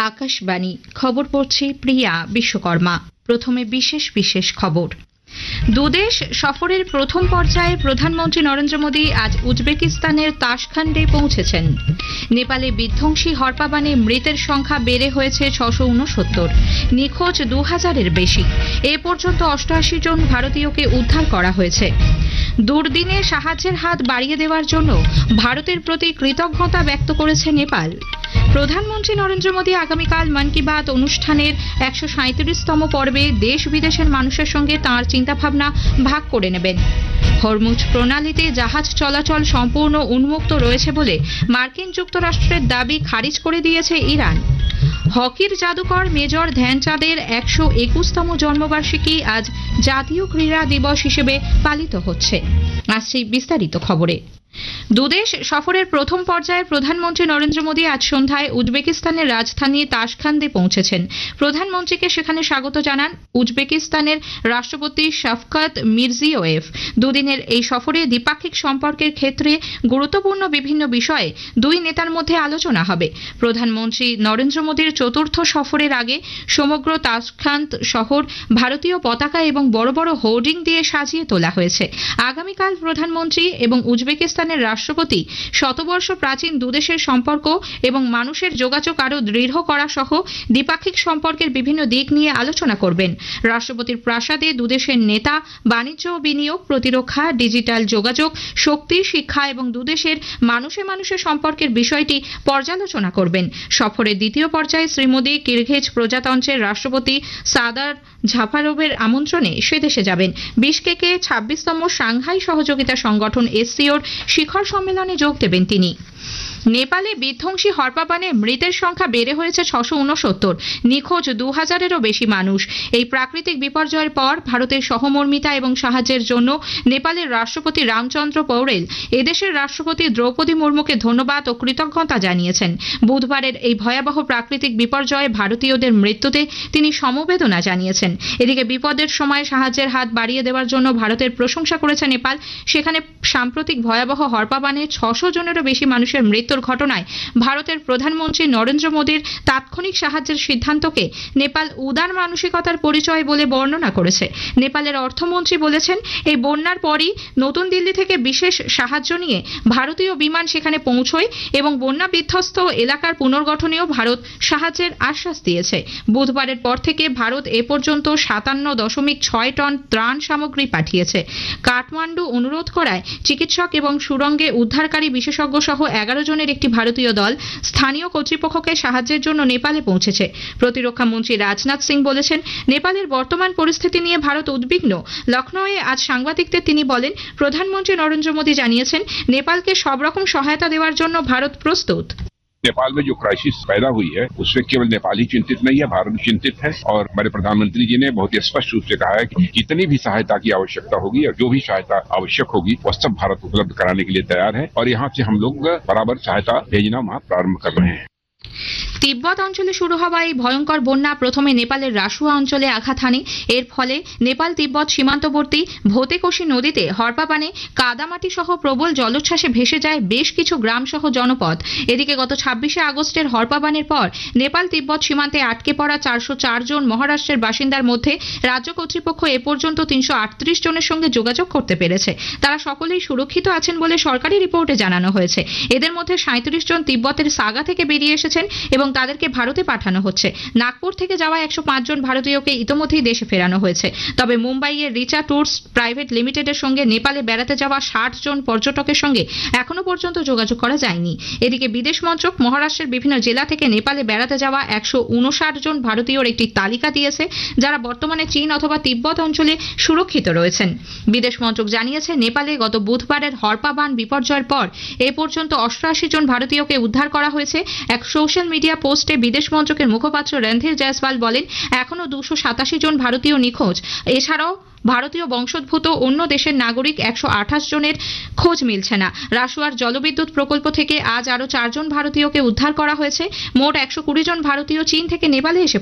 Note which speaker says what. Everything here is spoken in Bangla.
Speaker 1: আকাশবাণী খবর পড়ছি প্রিয়া বিশ্বকর্মা। প্রথমে বিশেষ বিশেষ খবর। দুদেশ সফরের প্রথম পর্যায়ে প্রধানমন্ত্রী নরেন্দ্র মোদী আজ উজবেকিস্তানের তাশখান্ডে পৌঁছেছেন। নেপালে বিধ্বংসী হরপাবানে মৃতের সংখ্যা বেড়ে হয়েছে 669, নিখোঁজ 2000-এর বেশি। এ পর্যন্ত 88 জন ভারতীয়কে উদ্ধার করা হয়েছে। দুর্দিনে সাহায্যের হাত বাড়িয়ে দেওয়ার জন্য ভারতের প্রতি কৃতজ্ঞতা ব্যক্ত করেছে নেপাল। প্রধানমন্ত্রী নরেন্দ্র মোদী আগামীকাল মন কি বাত অনুষ্ঠানের 137তম পর্বে দেশ বিদেশের মানুষের সঙ্গে তাঁর চিন্তাভাবনা ভাগ করে নেবেন। হরমুজ প্রণালীতে জাহাজ চলাচল সম্পূর্ণ উন্মুক্ত রয়েছে বলে মার্কিন যুক্তরাষ্ট্রের দাবি খারিজ করে দিয়েছে ইরান। হকির জাদুকর মেজর ধ্যানচাঁদের 121তম জন্মবার্ষিকী আজ জাতীয় ক্রীড়া দিবস হিসেবে পালিত হচ্ছে। আসছি বিস্তারিত খবরে। দুদেশ সফরের প্রথম পর্যায়ে প্রধানমন্ত্রী নরেন্দ্র মোদী আজ সন্ধ্যায় উজবেকিস্তানের রাজধানী তাশখান্ডে পৌঁছেছেন। প্রধানমন্ত্রীকে সেখানে স্বাগত জানান উজবেকিস্তানের রাষ্ট্রপতি শাফকাত মিরজিয়োয়েভ। দুদিনের এই সফরে দ্বিপাক্ষিক সম্পর্কের ক্ষেত্রে গুরুত্বপূর্ণ বিভিন্ন বিষয়ে দুই নেতার মধ্যে আলোচনা হবে। প্রধানমন্ত্রী নরেন্দ্র মোদীর চতুর্থ সফরের আগে সমগ্র তাশখান্ড শহর ভারতীয় পতাকা এবং বড় বড় হোর্ডিং দিয়ে সাজিয়ে তোলা হয়েছে। আগামীকাল প্রধানমন্ত্রী এবং উজবেকিস্তানের রাষ্ট্রপতি শতবর্ষ প্রাচীন দুদেশের সম্পর্ক এবং মানুষের যোগাযোগ আরও দৃঢ় করা সহ দ্বিপাক্ষিক সম্পর্কের বিভিন্ন দিক নিয়ে আলোচনা করবেন। রাষ্ট্রপতির প্রাসাদে দুদেশের নেতা বাণিজ্য ও বিনিয়োগ, প্রতিরক্ষা, ডিজিটাল যোগাযোগ, শক্তি, শিক্ষা এবং দুদেশের মানুষে মানুষের সম্পর্কের বিষয়টি পর্যালোচনা করবেন। সফরের দ্বিতীয় পর্যায়ে শ্রী মোদী কিরগিজ প্রজাতন্ত্রের রাষ্ট্রপতি সাদার ঝাপারোভের আমন্ত্রণে সে দেশে যাবেন। বিশকেকে 26তম সাংহাই সহযোগিতা সংগঠন SCOর শিখর সম্মেলনে যোগ দেবেন তিনি। নেপালে বিধ্বংসী হরপাবানে মৃতের সংখ্যা বেড়ে হয়েছে 669, নিখোঁজ 2000-এরও বেশি মানুষ। এই প্রাকৃতিক বিপর্যয়ের পর ভারতের সহমর্মিতা এবং সাহায্যের জন্য নেপালের রাষ্ট্রপতি রামচন্দ্র পৌড়েল এদেশের রাষ্ট্রপতি দ্রৌপদী মুর্মুকে ধন্যবাদ ও কৃতজ্ঞতা জানিয়েছেন। বুধবারের এই ভয়াবহ প্রাকৃতিক বিপর্যয়ে ভারতীয়দের মৃত্যুতে তিনি সমবেদনা জানিয়েছেন। এদিকে বিপদের সময় সাহায্যের হাত বাড়িয়ে দেওয়ার জন্য ভারতের প্রশংসা করেছে নেপাল। সেখানে সাম্প্রতিক ভয়াবহ হরপাবানে 600 জনেরও বেশি মানুষের মৃত্যুর ঘটনায় ভারতের প্রধানমন্ত্রী নরেন্দ্র মোদীর তাৎক্ষণিক সাহায্যের সিদ্ধান্তকে নেপাল উদার মানসিকতার পরিচয় বলে বর্ণনা করেছে। নেপালের অর্থমন্ত্রী বলেছেন, এই বন্যার পরই নতুন দিল্লি থেকে বিশেষ সাহায্য নিয়ে ভারতীয় বিমান সেখানে পৌঁছয় এবং বন্যা বিধ্বস্ত এলাকার পুনর্গঠনেও ভারত সাহায্যের আশ্বাস দিয়েছে। বুধবারের পর থেকে ভারত এ পর্যন্ত 57.6 টন ত্রাণ সামগ্রী পাঠিয়েছে। কাঠমান্ডু অনুরোধ করায় চিকিৎসক এবং সুড়ঙ্গে উদ্ধারকারী বিশেষজ্ঞ সহ 11 জনের একটি ভারতীয় দল স্থানীয় কর্তৃপক্ষকে সাহায্যের জন্য নেপালে পৌঁছেছে। প্রতিরক্ষা মন্ত্রী রাজনাথ সিং বলেছেন, নেপালের বর্তমান পরিস্থিতি নিয়ে ভারত উদ্বিগ্ন। লখনৌয়ে আজ সাংবাদিকদের তিনি বলেন, প্রধানমন্ত্রী নরেন্দ্র মোদী জানিয়েছেন, নেপালকে সব রকম সহায়তা দেওয়ার জন্য ভারত প্রস্তুত।
Speaker 2: नेपाल में जो क्राइसिस पैदा हुई है उससे केवल नेपाल ही चिंतित नहीं है, भारत चिंतित है। और हमारे प्रधानमंत्री जी ने बहुत ही स्पष्ट रूप से कहा है कि जितनी भी सहायता की आवश्यकता होगी और जो भी सहायता आवश्यक होगी वह सब भारत उपलब्ध कराने के लिए तैयार है और यहाँ से हम लोग बराबर सहायता भेजना वहाँ प्रारंभ कर रहे हैं। তিব্বত অঞ্চলে শুরু হওয়া এই ভয়ঙ্কর বন্যা প্রথমে নেপালের রাসুয়া অঞ্চলে আঘাত হানে। এর ফলে নেপাল তিব্বত সীমান্তবর্তী ভোতেকোশি নদীতে হরপাবানে কাদামাটি সহ প্রবল জলোচ্ছ্বাসে ভেসে যায় বেশ কিছু গ্রাম সহ জনপদ। এদিকে গত 26শে আগস্টের হরপাবানের পর নেপাল তিব্বত সীমান্তে আটকে পড়া 404 জন মহারাষ্ট্রের বাসিন্দার মধ্যে রাজ্য কর্তৃপক্ষ এ পর্যন্ত 338 জনের সঙ্গে যোগাযোগ করতে পেরেছে। তারা সকলেই সুরক্ষিত আছেন বলে সরকারি রিপোর্টে জানানো হয়েছে। এদের মধ্যে 37 জন তিব্বতের সাগা থেকে বেরিয়ে এসেছেন এবং তাদেরকে ভারতে পাঠানো হচ্ছে। নাগপুর থেকে যাওয়া 105 জন ভারতীয়কে ইতোমধ্যেই দেশে ফেরানো হয়েছে। তবে মুম্বাইয়ের রিচা ট্যুরস প্রাইভেট লিমিটেডের সঙ্গে নেপালে বেড়াতে যাওয়া 60 জন পর্যটকের সঙ্গে এখনো পর্যন্ত যোগাযোগ করা যায়নি। এদিকে বিদেশ মন্ত্রক মহারাষ্ট্রের বিভিন্ন জেলা থেকে নেপালে বেড়াতে যাওয়া 159 জন ভারতীয়র একটি তালিকা দিয়েছে, যারা বর্তমানে চীন অথবা তিব্বত অঞ্চলে সুরক্ষিত রয়েছেন। বিদেশ মন্ত্রক জানিয়েছে, নেপালে গত বুধবারের হরপাবান বিপর্যয়ের পর এ পর্যন্ত 88 জন ভারতীয়কে উদ্ধার করা হয়েছে। এক সোশ্যাল মিডিয়া পোস্টে বিদেশ মন্ত্রকের মুখপাত্র রণধীর জয়সওয়াল বলেন, এখনো 287 জন ভারতীয় নিখোঁজ। এছাড়াও ভারতীয় বংশোদ্ভূত অন্য দেশের নাগরিক 128 জনের খোঁজ মিলছে না। রাসুয়ার জলবিদ্যুৎ প্রকল্প থেকে আজ আরও 4 জন ভারতীয়কে উদ্ধার করা হয়েছে। মোট 120 জন ভারতীয় চীন থেকে নেপালে এসে